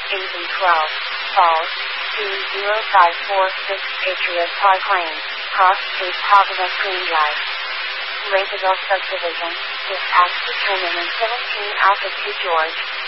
8 and 12, Falls, 20546 Patriot Park Lane, Cross Street, Pavana, Green Drive. Lakeville Subdivision, dispatch determinant 17 Alpha 2 George,